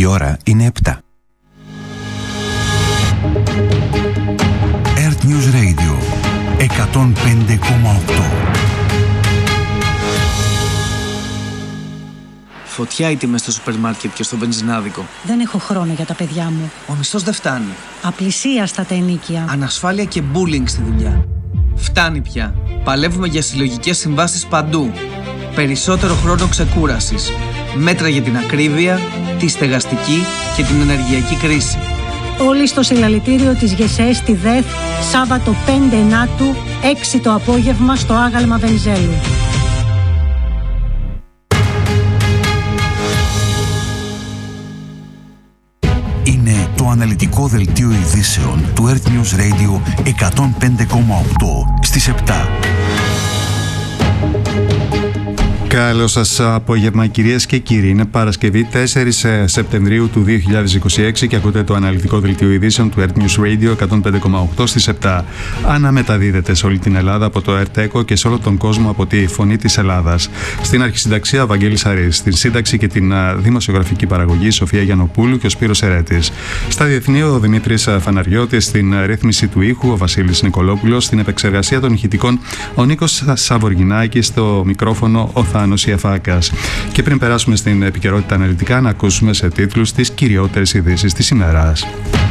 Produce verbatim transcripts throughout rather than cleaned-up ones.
Η ώρα είναι επτά. Earth News Radio εκατόν πέντε κόμμα οκτώ. Φωτιά οι τιμές στο σούπερ μάρκετ και στο βενζινάδικο. Δεν έχω χρόνο για τα παιδιά μου. Ο μισθός δεν φτάνει. Απλησία στα τα ενοίκια. Ανασφάλεια και bullying στη δουλειά. Φτάνει πια. Παλεύουμε για συλλογικές συμβάσεις παντού. Περισσότερο χρόνο ξεκούρασης. Μέτρα για την ακρίβεια, τη στεγαστική και την ενεργειακή κρίση. Όλοι στο συλλαλητήριο της ΓΕΣΕ στη ΔΕΘ, Σάββατο πέντε Ενάτου, έξι το απόγευμα στο άγαλμα Βενιζέλου. Είναι το αναλυτικό δελτίο ειδήσεων του Earth News Radio εκατόν πέντε κόμμα οκτώ στις επτά. Καλό σας απόγευμα, κυρίες και κύριοι. Είναι Παρασκευή τέσσερις Σεπτεμβρίου του δύο χιλιάδες είκοσι έξι και ακούτε το αναλυτικό δελτίο ειδήσεων του Earth News Radio εκατόν πέντε κόμμα οκτώ στις επτά. Αναμεταδίδεται σε όλη την Ελλάδα από το Earth Echo και σε όλο τον κόσμο από τη Φωνή της Ελλάδας. Στην αρχισυνταξία Βαγγέλης Αρής, στην σύνταξη και την δημοσιογραφική παραγωγή Σοφία Γιαννοπούλου και ο Σπύρος Ερέτης. Στα διεθνή ο Δημήτρης Φαναριώτης, στην ρύθμιση του ήχου ο Βασίλης Νικολόπουλος, στην επεξεργασία των ηχητικών ο Νίκος Σαβοργινάκης, στο μικρόφωνο ο Θάνος Ιαφάκας. Και πριν περάσουμε στην επικαιρότητα αναλυτικά, να ακούσουμε σε τίτλους τις κυριότερες ειδήσεις της ημέρας.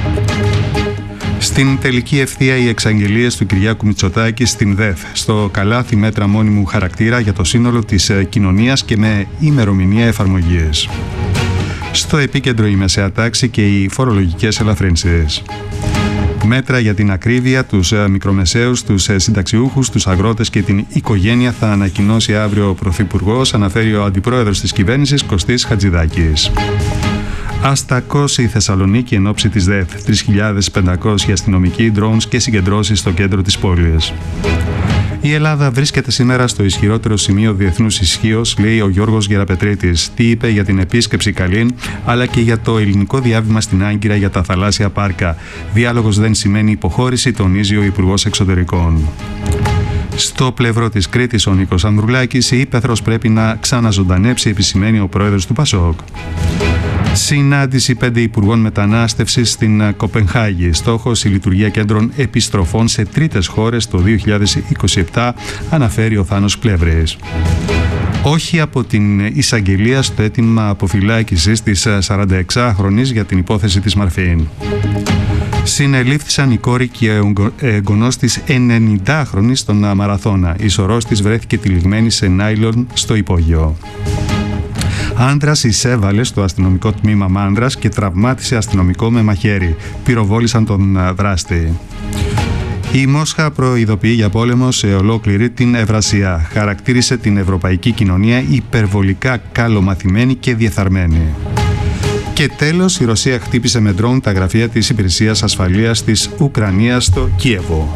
Στην τελική ευθεία οι εξαγγελίες του Κυριάκου Μητσοτάκη στην ΔΕΘ, στο καλάθι μέτρα μόνιμου χαρακτήρα για το σύνολο της κοινωνίας και με ημερομηνία εφαρμογής. Στο επίκεντρο η μεσαία τάξη και οι φορολογικές ελαφρύνσεις. Μέτρα για την ακρίβεια, τους μικρομεσαίους, τους συνταξιούχους, τους αγρότες και την οικογένεια θα ανακοινώσει αύριο ο Πρωθυπουργός, αναφέρει ο Αντιπρόεδρος της Κυβέρνησης Κωστής Χατζηδάκης. Αστακός η Θεσσαλονίκη εν ώψη της ΔΕΘ, τρεις χιλιάδες πεντακόσιοι αστυνομικοί, drones και συγκεντρώσεις στο κέντρο της πόλης. Η Ελλάδα βρίσκεται σήμερα στο ισχυρότερο σημείο διεθνούς ισχύως, λέει ο Γιώργος Γεραπετρίτης. Τι είπε για την επίσκεψη Καλίν, αλλά και για το ελληνικό διάβημα στην Άγκυρα για τα θαλάσσια πάρκα. Διάλογος δεν σημαίνει υποχώρηση, τονίζει ο Υπουργός Εξωτερικών. Στο πλευρό της Κρήτης ο Νίκος Ανδρουλάκης, η Ήπεθρος πρέπει να ξαναζωντανέψει, επισημαίνει ο πρόεδρος του ΠΑΣΟΚ. Συνάντηση πέντε υπουργών μετανάστευσης στην Κοπενχάγη. Στόχος η λειτουργία κέντρων επιστροφών σε τρίτες χώρες το δύο χιλιάδες είκοσι επτά, αναφέρει ο Θάνος Πλεύρης. Όχι από την εισαγγελία στο αίτημα αποφυλάκησης της σαρανταεξάχρονης για την υπόθεση της Μαρφίν. Συνελήφθησαν η κόρη και ο εγγονός της ενενηντάχρονης στον Μαραθώνα. Η σωρός της βρέθηκε τυλιγμένη σε νάιλον στο υπόγειο. Άντρας εισέβαλε στο αστυνομικό τμήμα Μάνδρας και τραυμάτισε αστυνομικό με μαχαίρι. Πυροβόλησαν τον δράστη. Η Μόσχα προειδοποιεί για πόλεμο σε ολόκληρη την Ευρασία. Χαρακτήρισε την ευρωπαϊκή κοινωνία υπερβολικά καλομαθημένη και διεφθαρμένη. Και τέλος, η Ρωσία χτύπησε με ντρόουν τα γραφεία της Υπηρεσίας Ασφαλείας της Ουκρανίας στο Κίεβο.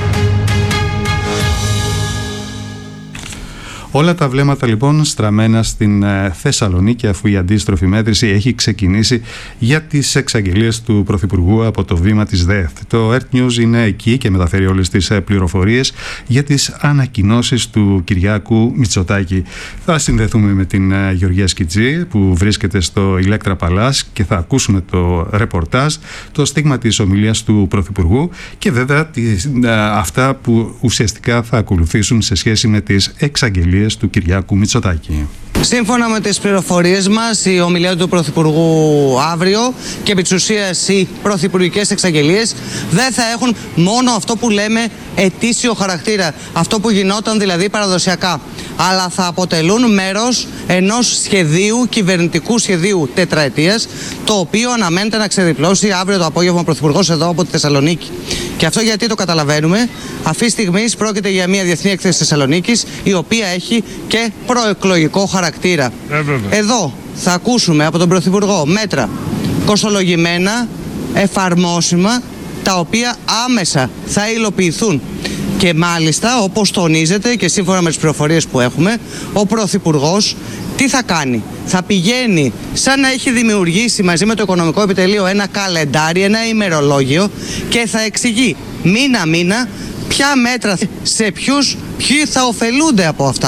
Όλα τα βλέμματα λοιπόν στραμμένα στην ε, Θεσσαλονίκη, αφού η αντίστροφη μέτρηση έχει ξεκινήσει για τις εξαγγελίες του Πρωθυπουργού από το βήμα της ΔΕΘ. Το Earth News είναι εκεί και μεταφέρει όλες τις ε, πληροφορίες για τις ανακοινώσεις του Κυριάκου Μητσοτάκη. Θα συνδεθούμε με την ε, Γεωργία Σκιτζή που βρίσκεται στο Ηλέκτρα Παλάς και θα ακούσουμε το ρεπορτάζ, το στίγμα της ομιλίας του Πρωθυπουργού και βέβαια τις, ε, αυτά που ουσιαστικά θα ακολουθήσουν σε σχέση με τις εξαγγελίες του Κυριάκου Μητσοτάκη. Σύμφωνα με τις πληροφορίες μας, η ομιλία του Πρωθυπουργού αύριο και επί της ουσίας οι πρωθυπουργικές εξαγγελίες δεν θα έχουν μόνο αυτό που λέμε ετήσιο χαρακτήρα, αυτό που γινόταν δηλαδή παραδοσιακά, αλλά θα αποτελούν μέρος ενός σχεδίου, κυβερνητικού σχεδίου τετραετίας, το οποίο αναμένεται να ξεδιπλώσει αύριο το απόγευμα ο Πρωθυπουργός εδώ από τη Θεσσαλονίκη. Και αυτό γιατί το καταλαβαίνουμε? Αυτή τη στιγμή πρόκειται για μια διεθνή έκθεση Θεσσαλονίκης, η οποία έχει και προεκλογικό χαρακτήρα. Ε, εδώ θα ακούσουμε από τον Πρωθυπουργό μέτρα κοστολογημένα, εφαρμόσιμα, τα οποία άμεσα θα υλοποιηθούν. Και μάλιστα, όπως τονίζεται και σύμφωνα με τις πληροφορίες που έχουμε, ο Πρωθυπουργός τι θα κάνει? Θα πηγαίνει σαν να έχει δημιουργήσει μαζί με το Οικονομικό Επιτελείο ένα καλεντάρι, ένα ημερολόγιο και θα εξηγεί μήνα-μήνα ποια μέτρα, σε ποιους, ποιοι θα ωφελούνται από αυτά.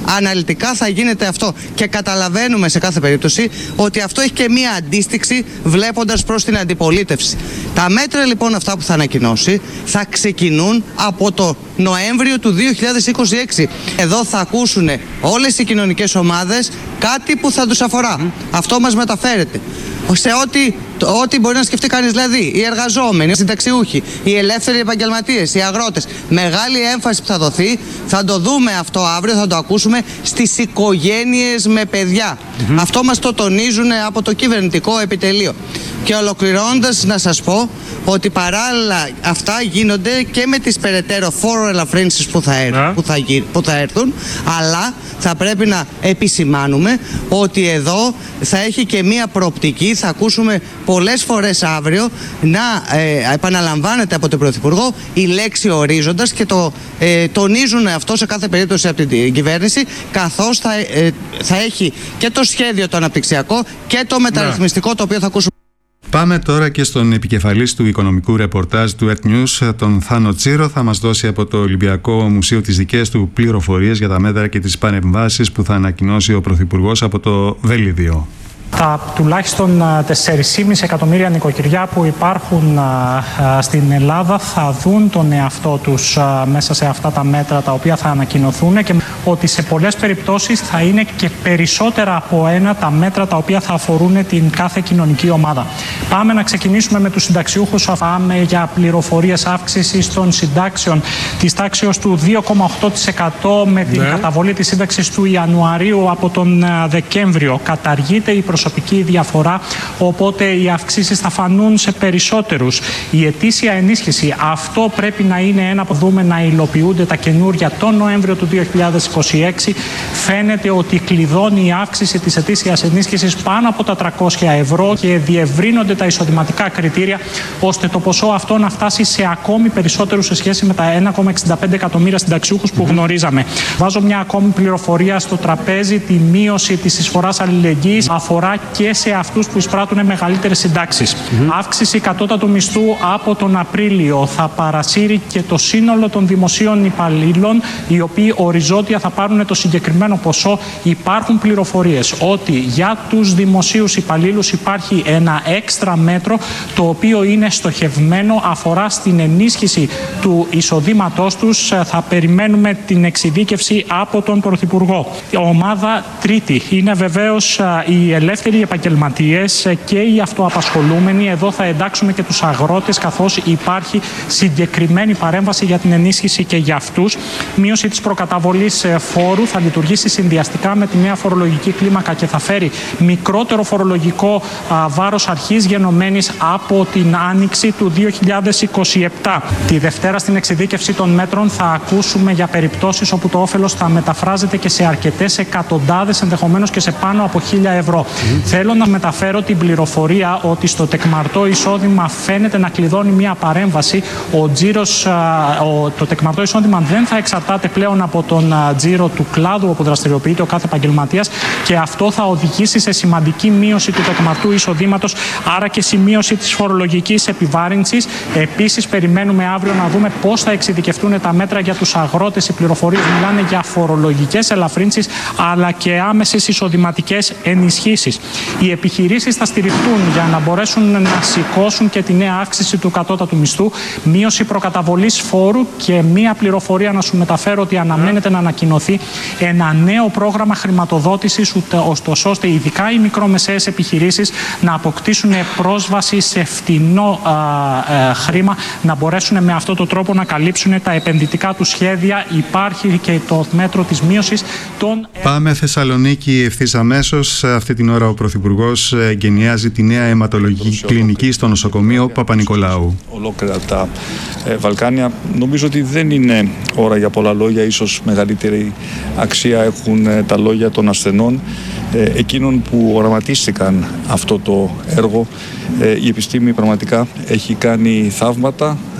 αναλυτικά θα γίνεται αυτό. Και καταλαβαίνουμε σε κάθε περίπτωση ότι αυτό έχει και μία αντίστοιξη βλέποντας προς την αντιπολίτευση. Τα μέτρα λοιπόν αυτά που θα ανακοινώσει θα ξεκινούν από το Νοέμβριο του δύο χιλιάδες είκοσι έξι. Εδώ θα ακούσουν όλες οι κοινωνικές ομάδες κάτι που θα τους αφορά. Mm. Αυτό μας μεταφέρεται. Σε ό,τι, ό,τι μπορεί να σκεφτεί κανείς, δηλαδή οι εργαζόμενοι, οι συνταξιούχοι, οι ελεύθεροι επαγγελματίες, οι αγρότες. Μεγάλη έμφαση που θα δοθεί, θα το δούμε αυτό αύριο, θα το ακούσουμε, στις οικογένειες με παιδιά. Mm-hmm. Αυτό μας το τονίζουν από το κυβερνητικό επιτελείο. Και ολοκληρώνοντας να σας πω ότι παράλληλα αυτά γίνονται και με τις περαιτέρω φόρο ελαφρύνσεις που θα, έρθουν, yeah. που, θα, που θα έρθουν, αλλά θα πρέπει να επισημάνουμε ότι εδώ θα έχει και μία προοπτική, θα ακούσουμε πολλές φορές αύριο να ε, επαναλαμβάνεται από τον Πρωθυπουργό η λέξη ορίζοντας και το ε, τονίζουν αυτό σε κάθε περίπτωση από την κυβέρνηση, καθώς θα, ε, θα έχει και το σχέδιο το αναπτυξιακό και το μεταρρυθμιστικό yeah. το οποίο θα ακούσουμε. Πάμε τώρα και στον επικεφαλής του οικονομικού ρεπορτάζ του Earth News, τον Θάνο Τσίρο. Θα μας δώσει από το Ολυμπιακό Μουσείο τις δικές του πληροφορίες για τα μέτρα και τις παρεμβάσεις που θα ανακοινώσει ο Πρωθυπουργός από το Βέλιδιο. Τα τουλάχιστον τέσσερα κόμμα πέντε εκατομμύρια νοικοκυριά που υπάρχουν στην Ελλάδα θα δουν τον εαυτό τους μέσα σε αυτά τα μέτρα τα οποία θα ανακοινωθούν και ότι σε πολλές περιπτώσεις θα είναι και περισσότερα από ένα τα μέτρα τα οποία θα αφορούν την κάθε κοινωνική ομάδα. Πάμε να ξεκινήσουμε με τους συνταξιούχους. Πάμε για πληροφορίες αύξησης των συντάξεων της τάξεως του δύο κόμμα οκτώ τοις εκατό με την ναι. καταβολή της σύνταξης του Ιανουαρίου από τον Δεκέμβριο. Καταργείται η προσωπική διαφορά, οπότε οι αυξήσεις θα φανούν σε περισσότερους. Η ετήσια ενίσχυση, αυτό πρέπει να είναι ένα που δούμε να υλοποιούνται τα καινούρια τον Νοέμβριο του δύο χιλιάδες είκοσι έξι. Φαίνεται ότι κλειδώνει η αύξηση της ετήσιας ενίσχυσης πάνω από τα τριακόσια ευρώ και διευρύνονται τα εισοδηματικά κριτήρια ώστε το ποσό αυτό να φτάσει σε ακόμη περισσότερους σε σχέση με τα ένα κόμμα εξήντα πέντε εκατομμύρια συνταξιούχους που γνωρίζαμε. Βάζω μια ακόμη πληροφορία στο τραπέζι, τη μείωση της εισφοράς αλληλεγγύης αφορά και σε αυτούς που εισπράττουν μεγαλύτερες συντάξεις. Mm-hmm. Αύξηση κατώτατου μισθού από τον Απρίλιο θα παρασύρει και το σύνολο των δημοσίων υπαλλήλων, οι οποίοι οριζόντια θα πάρουν το συγκεκριμένο ποσό. Υπάρχουν πληροφορίες ότι για τους δημοσίους υπαλλήλους υπάρχει ένα έξτρα μέτρο το οποίο είναι στοχευμένο, αφορά στην ενίσχυση του εισοδήματός τους. Θα περιμένουμε την εξειδίκευση από τον Πρωθυπουργό. Η ομάδα τρίτη είναι βεβαίως η ελεύθεροι επαγγελματίες και οι αυτοαπασχολούμενοι. Εδώ θα εντάξουμε και τους αγρότες, καθώς υπάρχει συγκεκριμένη παρέμβαση για την ενίσχυση και για αυτούς. Μείωση της προκαταβολής φόρου θα λειτουργήσει συνδυαστικά με τη νέα φορολογική κλίμακα και θα φέρει μικρότερο φορολογικό α, βάρος αρχής γενομένης από την άνοιξη του δύο χιλιάδες είκοσι επτά. Τη Δευτέρα στην εξειδίκευση των μέτρων θα ακούσουμε για περιπτώσεις όπου το όφελος θα μεταφράζεται και σε αρκετές εκατοντάδες, ενδεχομένως και σε πάνω από χίλια ευρώ. Mm. Θέλω να μεταφέρω την πληροφορία ότι στο τεκμαρτό εισόδημα φαίνεται να κλειδώνει μια παρέμβαση. Ο τζίρος, ο, το τεκμαρτό εισόδημα δεν θα εξαρτάται πλέον από τον τζίρο του κλάδου όπου δραστηριοποιείται ο κάθε επαγγελματίας και αυτό θα οδηγήσει σε σημαντική μείωση του τεκμαρτού εισοδήματος, άρα και σημείωση της φορολογικής επιβάρυνσης. Επίσης, περιμένουμε αύριο να δούμε πώς θα εξειδικευτούν τα μέτρα για τους αγρότες. Οι πληροφορίες μιλάνε για φορολογικές ελαφρύνσεις αλλά και άμεσες εισοδηματικές ενισχύσεις. Οι επιχειρήσεις θα στηριχτούν για να μπορέσουν να σηκώσουν και τη νέα αύξηση του κατώτατου μισθού, μείωση προκαταβολής φόρου και μία πληροφορία να σου μεταφέρω ότι αναμένεται να ανακοινωθεί ένα νέο πρόγραμμα χρηματοδότησης, ωστόσο ώστε ειδικά οι μικρομεσαίες επιχειρήσεις να αποκτήσουν πρόσβαση σε φτηνό α, α, χρήμα, να μπορέσουν με αυτόν τον τρόπο να καλύψουν τα επενδυτικά του σχέδια. Υπάρχει και το μέτρο της μείωσης των... Πάμε Θεσσαλονίκη ευθύς αμέσως. Αυτή την ώρα ο Πρωθυπουργός εγκαινιάζει τη νέα αιματολογική κλινική στο νοσοκομείο Παπα-Νικολάου. Ολόκληρα τα ε, Βαλκάνια. Νομίζω ότι δεν είναι ώρα για πολλά λόγια. Ίσως μεγαλύτερη αξία έχουν ε, τα λόγια των ασθενών, ε, εκείνων που οραματίστηκαν αυτό το έργο. Ε, η επιστήμη πραγματικά έχει κάνει θαύματα.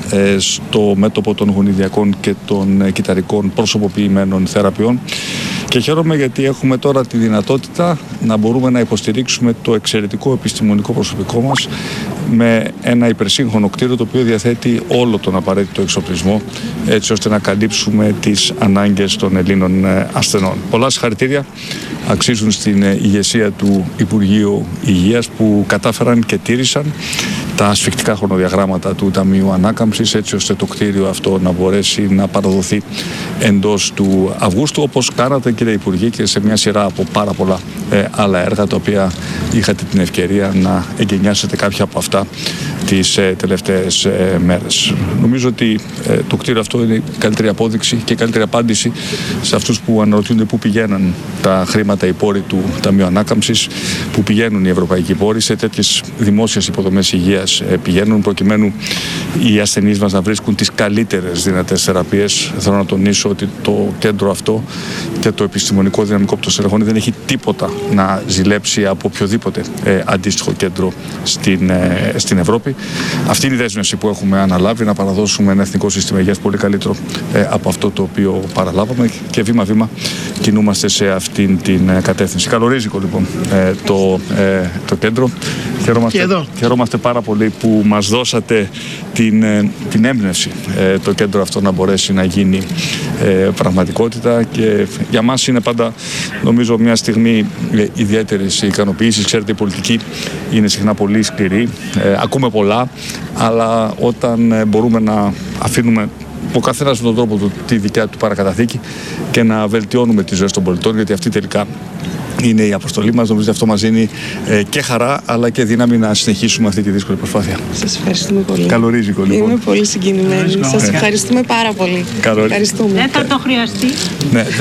στο μέτωπο των γονιδιακών και των κυταρικών προσωποποιημένων θεραπείων. Και χαίρομαι γιατί έχουμε τώρα τη δυνατότητα να μπορούμε να υποστηρίξουμε το εξαιρετικό επιστημονικό προσωπικό μας με ένα υπερσύγχρονο κτίριο το οποίο διαθέτει όλο τον απαραίτητο εξοπλισμό έτσι ώστε να καλύψουμε τις ανάγκες των Ελλήνων ασθενών. Πολλά συγχαρητήρια αξίζουν στην ηγεσία του Υπουργείου Υγείας που κατάφεραν και τήρησαν τα ασφικτικά χρονοδιαγράμματα του Ταμείου Ανάκαμψης έτσι ώστε το κτίριο αυτό να μπορέσει να παραδοθεί εντός του Αυγούστου, όπως κάνατε κύριε Υπουργέ και σε μια σειρά από πάρα πολλά ε, άλλα έργα τα οποία είχατε την ευκαιρία να εγκαινιάσετε κάποια από αυτά τις ε, τελευταίες ε, μέρες. Νομίζω ότι ε, το κτίριο αυτό είναι η καλύτερη απόδειξη και η καλύτερη απάντηση σε αυτούς που αναρωτιούνται πού πηγαίνουν τα χρήματα, οι πόροι του Ταμείου Ανάκαμψης, πού πηγαίνουν οι ευρωπαϊκοί πόροι, σε τέτοιες δημόσιες υποδομές υγείας ε, πηγαίνουν προκειμένου οι ασθενείς μας να βρίσκουν τις καλύτερες δυνατές θεραπείες. Θέλω να τονίσω ότι το κέντρο αυτό και το επιστημονικό δυναμικό που το στελεχώνει δεν έχει τίποτα να ζηλέψει από οποιοδήποτε ε, αντίστοιχο κέντρο στην, ε, στην Ευρώπη. Αυτή είναι η δέσμευση που έχουμε αναλάβει, να παραδώσουμε ένα εθνικό σύστημα υγείας πολύ καλύτερο ε, από αυτό το οποίο παραλάβαμε και βήμα-βήμα κινούμαστε σε αυτήν την ε, κατεύθυνση. Καλορίζικο λοιπόν ε, το, ε, το κέντρο. Χαιρόμαστε, χαιρόμαστε πάρα πολύ που μας δώσατε την, ε, την έμπνευση ε, το κέντρο αυτό να μπορέσει να γίνει ε, πραγματικότητα και για μας είναι πάντα νομίζω μια στιγμή ε, ιδιαίτερης ικανοποίησης. Ξέρετε, η πολιτική είναι συχνά πολύ σκληρή, ε, ακούμε πολλά, αλλά όταν ε, μπορούμε να αφήνουμε ο καθένας με τον τρόπο του τη δικιά του παρακαταθήκη και να βελτιώνουμε τις ζωές των πολιτών, γιατί αυτή τελικά είναι η αποστολή μας. Νομίζω ότι αυτό μας δίνει ε, και χαρά αλλά και δύναμη να συνεχίσουμε αυτή τη δύσκολη προσπάθεια. Σας ευχαριστούμε πολύ. Καλορίζικο λοιπόν. Είμαι πολύ συγκινημένη. Σας ευχαριστούμε πάρα πολύ. Ευχαριστούμε. Δεν θα το χρειαστεί. Ναι, δεν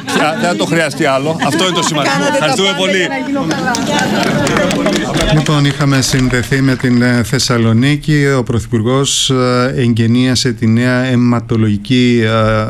θα το χρειαστεί άλλο. Αυτό είναι το σημαντικό. Ευχαριστούμε πολύ. Λοιπόν, είχαμε συνδεθεί με την Θεσσαλονίκη. Ο Πρωθυπουργός εγγενίασε τη νέα αιματολογική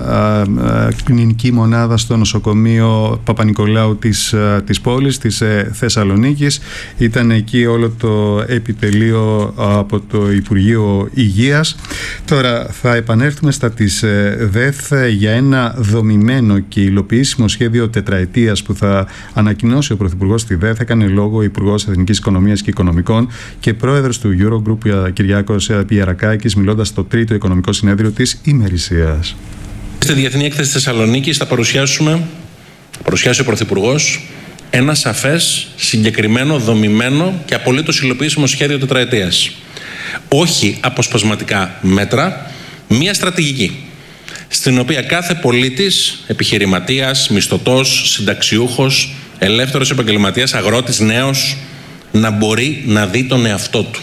κλινική μονάδα στο νοσοκομείο Παπα-Νικολάου της, της πόλης, της Θεσσαλονίκης. Ήταν εκεί όλο το επιτελείο από το Υπουργείο Υγείας. Τώρα θα επανέλθουμε στα της ΔΕΘ για ένα δομημένο και υλοποιήσιμο σχέδιο τετραετίας που θα ανακοινώσει ο Πρωθυπουργός στη ΔΕΘ. Έκανε λόγο ο Υπουργός Εθνικής Οικονομίας και Οικονομικών και πρόεδρος του Eurogroup Κυριάκος Πιερακάκης, μιλώντας στο τρίτο οικονομικό συνέδριο της ημερησίας. Στη Διεθνή Έκθεση Θεσσαλονίκης θα παρουσιάσουμε, θα παρουσιάσει ο Πρωθυπουργός ένα σαφές, συγκεκριμένο, δομημένο και απολύτως υλοποιήσιμο σχέδιο τετραετίας. Όχι αποσπασματικά μέτρα, μία στρατηγική, στην οποία κάθε πολίτης, επιχειρηματίας, μισθωτός, συνταξιούχος, ελεύθερος επαγγελματίας, αγρότης, νέος, να μπορεί να δει τον εαυτό του.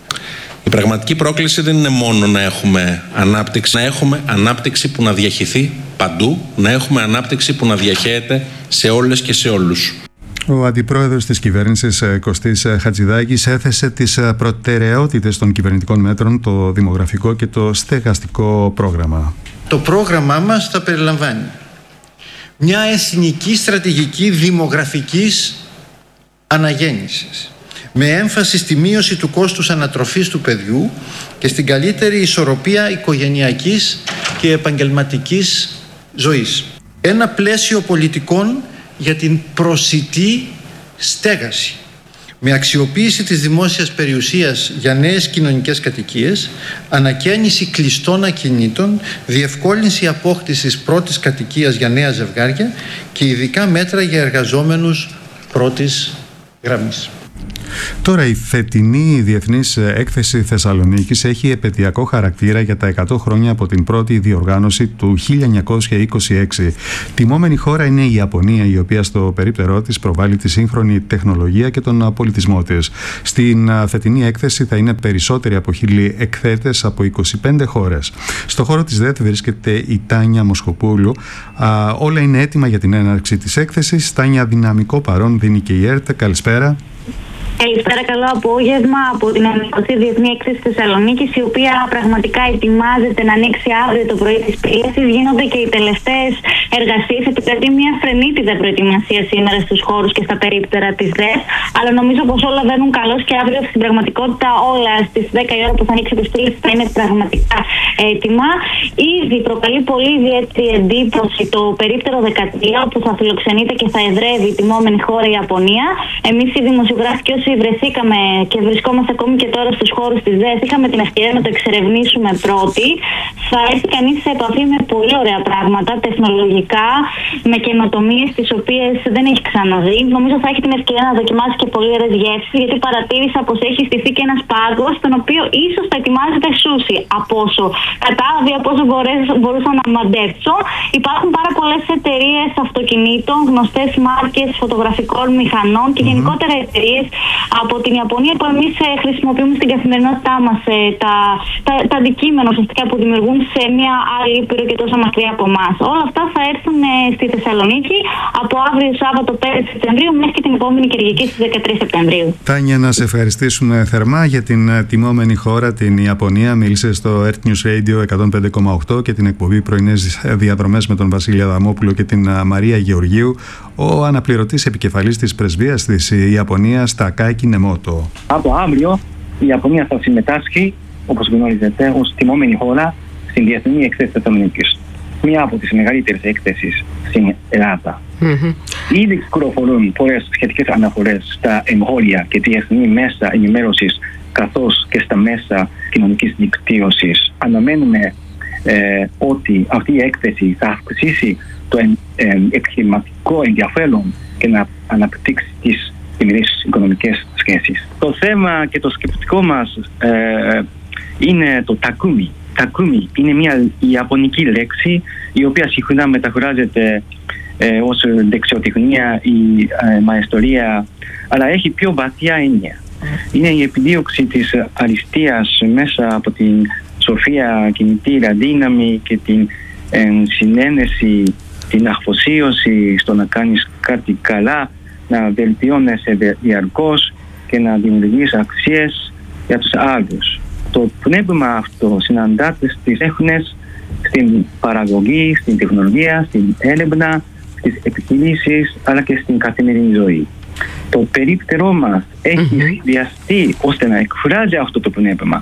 Η πραγματική πρόκληση δεν είναι μόνο να έχουμε ανάπτυξη, να έχουμε ανάπτυξη που να διαχυθεί παντού, να έχουμε ανάπτυξη που να διαχέεται σε όλες και σε όλους. Ο Αντιπρόεδρος της Κυβέρνησης, Κωστής Χατζηδάκης, έθεσε τις προτεραιότητες των κυβερνητικών μέτρων, το δημογραφικό και το στεγαστικό πρόγραμμα. Το πρόγραμμά μας θα περιλαμβάνει μια εθνική στρατηγική δημογραφικής αναγέννησης με έμφαση στη μείωση του κόστους ανατροφής του παιδιού και στην καλύτερη ισορροπία οικογενειακής και επαγγελματικής ζωής. Ένα πλαίσιο πολιτικών για την προσιτή στέγαση με αξιοποίηση της δημόσιας περιουσίας για νέες κοινωνικές κατοικίες, ανακαίνιση κλειστών ακινήτων, διευκόλυνση απόκτησης πρώτης κατοικίας για νέα ζευγάρια και ειδικά μέτρα για εργαζόμενους πρώτης γραμμής. Τώρα η φετινή Διεθνής Έκθεση Θεσσαλονίκης έχει επαιτειακό χαρακτήρα για τα εκατό χρόνια από την πρώτη διοργάνωση του χίλια εννιακόσια είκοσι έξι. Τιμόμενη χώρα είναι η Ιαπωνία, η οποία στο περίπτερό της προβάλλει τη σύγχρονη τεχνολογία και τον πολιτισμό της. Στην φετινή έκθεση θα είναι περισσότεροι από χίλιοι εκθέτες από είκοσι πέντε χώρες. Στο χώρο της ΔΕΘ βρίσκεται η Τάνια Μοσχοπούλου. Α, όλα είναι έτοιμα για την έναρξη της έκθεσης. Τάνια, δυναμικό παρόν δίνει και η ΕΡΤ. Καλησπέρα. Καλησπέρα, καλό απόγευμα από την Ανοιχτή Διεθνή Έκθεση Θεσσαλονίκης, η οποία πραγματικά ετοιμάζεται να ανοίξει αύριο το πρωί της πίεσης. Γίνονται και οι τελευταίες εργασίες. Επικρατεί μια φρενίτιδα προετοιμασία σήμερα στους χώρους και στα περίπτερα της ΔΕΘ. Αλλά νομίζω πως όλα βαίνουν καλώς και αύριο στην πραγματικότητα όλα στις δέκα η ώρα που θα ανοίξει η πίεση θα είναι πραγματικά έτοιμα. Ήδη προκαλεί πολύ ιδιαίτερη εντύπωση το περίπτερο δεκατρία, που θα φιλοξενείται και θα εδρεύει η τιμόμενη χώρα η Ιαπωνία. Εμείς οι δημοσιογράφοι και όσοι βρεθήκαμε και βρισκόμαστε ακόμη και τώρα στους χώρους της ΔΕΘ, είχαμε την ευκαιρία να το εξερευνήσουμε πρώτοι. Θα έρθει κανείς σε επαφή με πολύ ωραία πράγματα, τεχνολογικά, με καινοτομίες τις οποίες δεν έχει ξαναδεί. Νομίζω θα έχει την ευκαιρία να δοκιμάσει και πολύ ωραίες γεύσεις, γιατί παρατήρησα πως έχει στηθεί και ένας πάγκος, στον οποίο ίσως θα ετοιμάζεται σούσι. Από όσο κατάλαβα, από όσο μπορούσα να μαντέψω, υπάρχουν πάρα πολλές εταιρείες αυτοκινήτων, γνωστές μάρκες φωτογραφικών μηχανών και γενικότερα εταιρείες από την Ιαπωνία που εμείς χρησιμοποιούμε στην καθημερινότητά μας, τα, τα, τα αντικείμενα ουσιαστικά που δημιουργούν σε μια άλλη ήπειρο και τόσο μακριά από εμάς. Όλα αυτά θα έρθουν στη Θεσσαλονίκη από αύριο Σάββατο πέντε Σεπτεμβρίου μέχρι και την επόμενη Κυριακή στις δεκατρείς Σεπτεμβρίου. Τάνια, να σε ευχαριστήσουμε θερμά για την τιμόμενη χώρα, την Ιαπωνία. Μίλησε στο Earth News Radio εκατόν πέντε κόμμα οκτώ και την εκπομπή Πρωινές Διαδρομές με τον Βασίλη Αδαμόπουλο και την Μαρία Γεωργίου, ο αναπληρωτής επικεφαλής της πρεσβείας της Ιαπωνίας στα Κάικι Νεμότο. Από αύριο η Ιαπωνία θα συμμετάσχει, όπως γνωρίζετε, ως τιμόμενη χώρα στην Διεθνή Έκθεση Θεσσαλονίκης. Μία από τις μεγαλύτερες έκθεσεις στην Ελλάδα. Mm-hmm. Ήδη κυκλοφορούν πολλές σχετικές αναφορές στα εγχώρια και διεθνή μέσα ενημέρωσης, καθώς και στα μέσα κοινωνικής δικτύωσης. Αναμένουμε ε, ότι αυτή η έκθεση θα αυξήσει το ε, ε, επιχειρηματικό ενδιαφέρον και να αναπτύξει τις διμερείς οικονομικές σχέσεις. Το θέμα και το σκεπτικό μας ε, είναι το τακούμι. Τακούμι είναι μια ιαπωνική λέξη, η οποία συχνά μεταφράζεται ε, ως δεξιοτεχνία ή ε, μαεστορία, αλλά έχει πιο βαθιά έννοια. Είναι η επιδίωξη της αριστείας μέσα από την σοφία, κινητήρα δύναμη και την ε, συνένεση, την αφοσίωση στο να κάνεις κάτι καλά, να βελτιώνεσαι διαρκώς και να δημιουργείς αξίες για τους άλλους. Το πνεύμα αυτό συναντάται στις τέχνες, στην παραγωγή, στην τεχνολογία, στην έρευνα, στις επιχειρήσεις, αλλά και στην καθημερινή ζωή. Το περίπτερό μας έχει mm-hmm. σχεδιαστεί ώστε να εκφράζει αυτό το πνεύμα.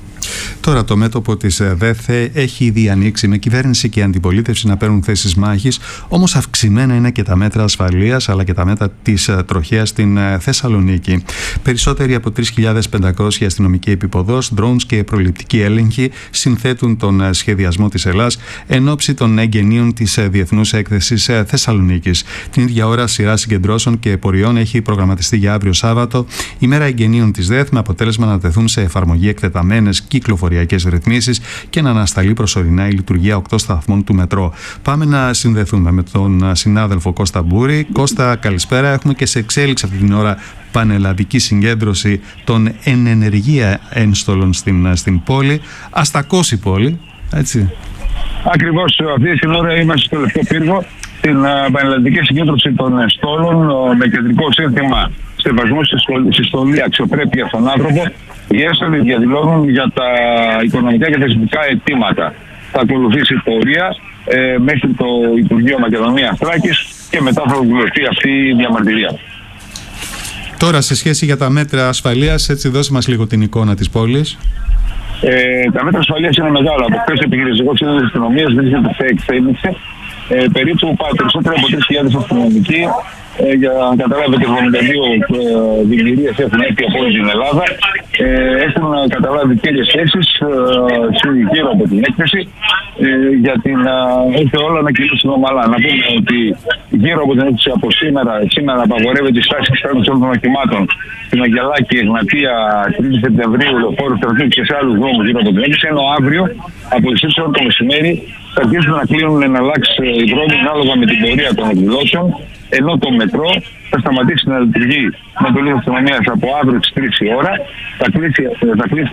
Τώρα το μέτωπο της ΔΕΘ έχει ήδη ανοίξει, με κυβέρνηση και αντιπολίτευση να παίρνουν θέσεις μάχης, όμως αυξημένα είναι και τα μέτρα ασφαλείας αλλά και τα μέτρα της τροχέας στην Θεσσαλονίκη. Περισσότεροι από τρεις χιλιάδες πεντακόσιοι αστυνομικοί επίποδος, drones και προληπτικοί έλεγχοι συνθέτουν τον σχεδιασμό της Ελλάς εν ώψη των εγγενείων της Διεθνούς Έκθεσης Θεσσαλονίκης. Την ίδια ώρα, σειρά συγκεντρώσεων και πορειών έχει προγραμματιστεί για αύριο Σάββατο, ημέρα εγγενείων της ΔΕΘ, με αποτέλεσμα να τεθούν σε εφαρμογή εκτεταμένες κυκλοφορίες ρυθμίσεις και να ανασταλεί προσωρινά η λειτουργία οκτώ σταθμών του μετρό. Πάμε να συνδεθούμε με τον συνάδελφο Κώστα Μπούρη. Κώστα, καλησπέρα. Έχουμε και σε εξέλιξη αυτή την ώρα πανελλαδική συγκέντρωση των εν ενεργεία ένστολων στην, στην πόλη. Αστακός η πόλη, έτσι. Ακριβώς, αυτή την ώρα είμαστε στο Λευκό Πύργο, στην πανελλαδική συγκέντρωση των ενστόλων με κεντρικό σύνθημα «Σεβασμό στη στολή, αξιοπρέπεια στον άνθρωπο». Οι ένστολοι διαδηλώνουν για τα οικονομικά και θεσμικά αιτήματα. Θα ακολουθήσει πορεία ε, μέχρι το Υπουργείο Μακεδονίας Θράκης και μετά θα ολοκληρωθεί αυτή η διαμαρτυρία. Τώρα, σε σχέση για τα μέτρα ασφαλείας, έτσι δώσε μας λίγο την εικόνα της πόλης. Ε, τα μέτρα ασφαλείας είναι μεγάλα. Από χθες επιχειρησιακό σύνολο της αστυνομίας βρίσκεται σε εξέλιξη. Ε, περίπου περισσότερο από τρεις χιλιάδες αστυνομικοί, ε, για να καταλάβετε, εβδομήντα δύο ε, δηληρίες έχουν έρθει από όλη την Ελλάδα. Ε, έχουν καταλάβει κύριες θέσεις ε, γύρω από την έκθεση ε, για την ε, όλα να κινήσουν ομαλά. Να πούμε ότι γύρω από την έκθεση από σήμερα, σήμερα απαγορεύεται η στάση και όλων των οχημάτων στην Αγγελάκη, Εγνατία, τρίτη Σεπτεμβρίου, Λεωφόρου Θρακίου και σε άλλους δρόμους γύρω από την έκθεση, ενώ αύριο από τις έξι ώρα το μεσημέρι θα αρχίσουν να κλείνουν εναλλάξεις οι δρόμοι ανάλογα με την πορεία των εκδηλώσεων, ενώ το μετρό θα σταματήσει να λειτουργεί με το λίγο αστυνομίας από αύριο τις τρεις η ώρα, θα κλείσει, θα κλείσει